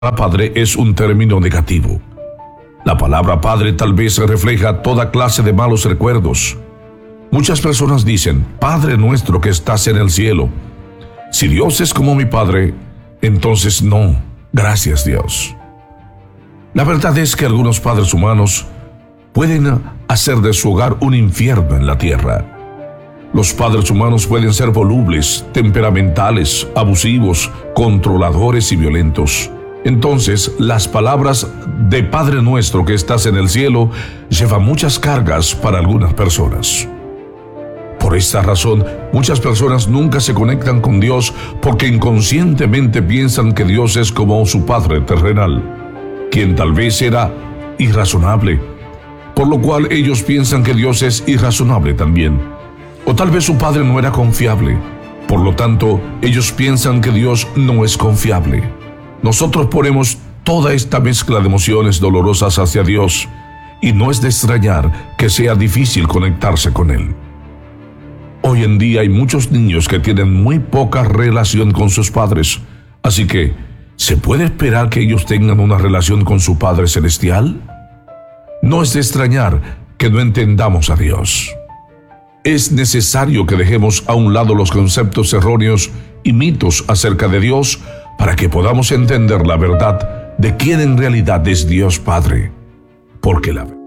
padre es un término negativo. La palabra padre tal vez refleja toda clase de malos recuerdos. Muchas personas dicen, Padre nuestro que estás en el cielo. Si Dios es como mi Padre, entonces no, gracias Dios. La verdad es que algunos padres humanos pueden hacer de su hogar un infierno en la tierra. Los padres humanos pueden ser volubles, temperamentales, abusivos, controladores y violentos. Entonces, las palabras de Padre nuestro que estás en el cielo llevan muchas cargas para algunas personas. Por esta razón, muchas personas nunca se conectan con Dios porque inconscientemente piensan que Dios es como su Padre terrenal, quien tal vez era irrazonable, por lo cual ellos piensan que Dios es irrazonable también. O tal vez su Padre no era confiable, por lo tanto, ellos piensan que Dios no es confiable. Nosotros ponemos toda esta mezcla de emociones dolorosas hacia Dios, y no es de extrañar que sea difícil conectarse con Él. Hoy en día hay muchos niños que tienen muy poca relación con sus padres, así que, ¿se puede esperar que ellos tengan una relación con su Padre Celestial? No es de extrañar que no entendamos a Dios. Es necesario que dejemos a un lado los conceptos erróneos y mitos acerca de Dios para que podamos entender la verdad de quién en realidad es Dios Padre. Porque la